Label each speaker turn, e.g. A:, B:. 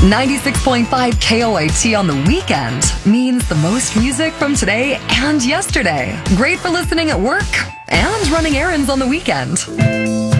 A: 96.5 KOIT on the weekend means the most music from today and yesterday. Great for listening at work and running errands on the weekend.